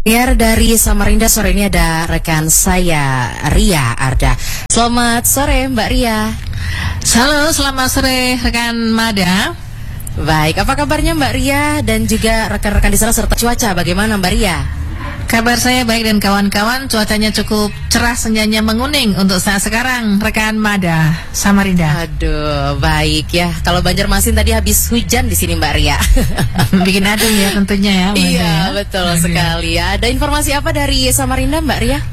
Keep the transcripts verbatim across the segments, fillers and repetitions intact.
Biar dari Samarinda sore ini ada rekan saya Ria Arda. Selamat sore Mbak Ria. Halo, selamat sore rekan Mada. Baik, apa kabarnya Mbak Ria dan juga rekan-rekan di sana serta cuaca bagaimana Mbak Ria? Kabar saya baik dan kawan-kawan, cuacanya cukup cerah, senjanya menguning untuk saat sekarang rekan Mada Samarinda. Aduh, baik ya. Kalau Banjarmasin tadi habis hujan di sini Mbak Ria. Bikin adem ya tentunya ya. Iya, ya. betul Aduh. sekali ya. Ada informasi apa dari Samarinda Mbak Ria?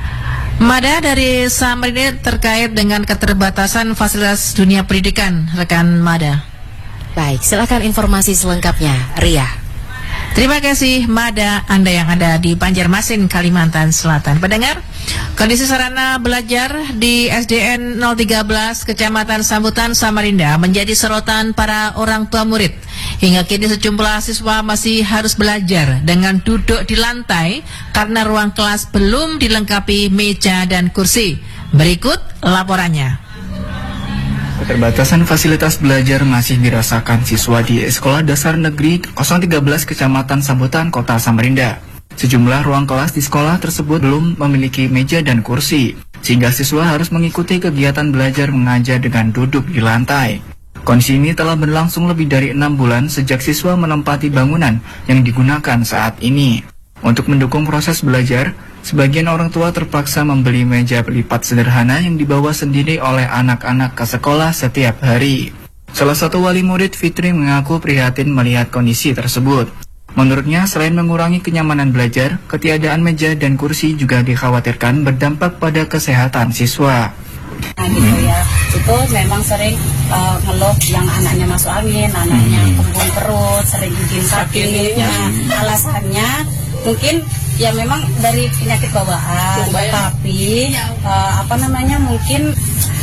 Mada dari Samarinda terkait dengan keterbatasan fasilitas dunia pendidikan rekan Mada. Baik, silakan informasi selengkapnya Ria. Terima kasih Mada, Anda yang ada di Banjarmasin, Kalimantan Selatan. Pendengar, kondisi sarana belajar di S D N nol tiga belas Kecamatan Sambutan Samarinda menjadi sorotan para orang tua murid. Hingga kini sejumlah siswa masih harus belajar dengan duduk di lantai karena ruang kelas belum dilengkapi meja dan kursi. Berikut laporannya. Keterbatasan fasilitas belajar masih dirasakan siswa di Sekolah Dasar Negeri nol tiga belas Kecamatan Sambutan, Kota Samarinda. Sejumlah ruang kelas di sekolah tersebut belum memiliki meja dan kursi, sehingga siswa harus mengikuti kegiatan belajar mengajar dengan duduk di lantai. Kondisi ini telah berlangsung lebih dari enam bulan sejak siswa menempati bangunan yang digunakan saat ini. Untuk mendukung proses belajar, sebagian orang tua terpaksa membeli meja lipat sederhana yang dibawa sendiri oleh anak-anak ke sekolah setiap hari. Salah satu wali murid, Fitri, mengaku prihatin melihat kondisi tersebut. Menurutnya, selain mengurangi kenyamanan belajar, ketiadaan meja dan kursi juga dikhawatirkan berdampak pada kesehatan siswa. Nah, gitu ya, itu memang sering uh, ngeluh yang anaknya masuk angin, anaknya kembung perut, sering bikin sakit. Nah, alasannya mungkin ya memang dari penyakit bawaan, tapi uh, apa namanya mungkin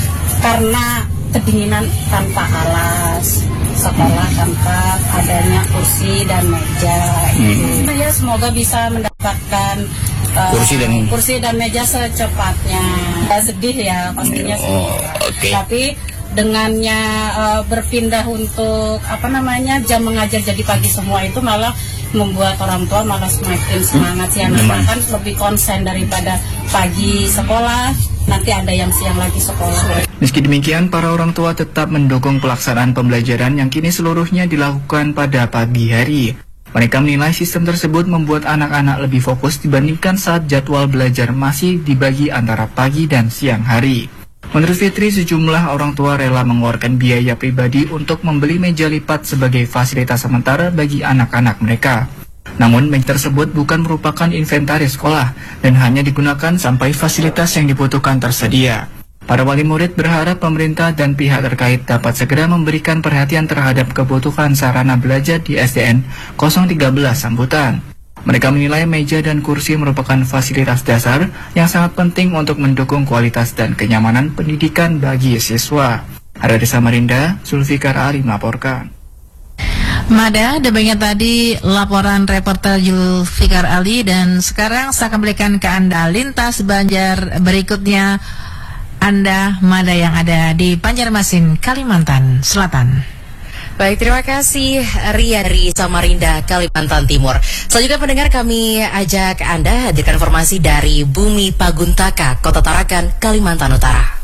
karena kedinginan tanpa alas, sekolah tanpa adanya kursi dan meja. Hmm. Gitu. Ya semoga bisa mendapatkan uh, kursi dan kursi dan meja secepatnya. Ya, sedih ya pastinya sih. Oh, okay. Tapi dengannya uh, berpindah untuk apa namanya jam mengajar jadi pagi semua itu malah membuat orang tua malah semakin semangat sih, anak-anak kan lebih konsen daripada pagi sekolah, nanti ada yang siang lagi sekolah. Meski demikian, para orang tua tetap mendukung pelaksanaan pembelajaran yang kini seluruhnya dilakukan pada pagi hari. Mereka menilai sistem tersebut membuat anak-anak lebih fokus dibandingkan saat jadwal belajar masih dibagi antara pagi dan siang hari. Menurut Fitri, sejumlah orang tua rela mengeluarkan biaya pribadi untuk membeli meja lipat sebagai fasilitas sementara bagi anak-anak mereka. Namun, meja tersebut bukan merupakan inventaris sekolah dan hanya digunakan sampai fasilitas yang dibutuhkan tersedia. Para wali murid berharap pemerintah dan pihak terkait dapat segera memberikan perhatian terhadap kebutuhan sarana belajar di S D N nol tiga belas Sambutan. Mereka menilai meja dan kursi merupakan fasilitas dasar yang sangat penting untuk mendukung kualitas dan kenyamanan pendidikan bagi siswa. Ada di Samarinda, Zulfikar Ali melaporkan. Mada, demikian tadi laporan reporter Zulfikar Ali, dan sekarang saya kembalikan ke Anda lintas Banjar berikutnya. Anda Mada yang ada di Banjarmasin, Kalimantan Selatan. Baik, terima kasih Ria dari Samarinda, Kalimantan Timur. Selanjutnya pendengar, kami ajak Anda hadirkan informasi dari Bumi Paguntaka, Kota Tarakan, Kalimantan Utara.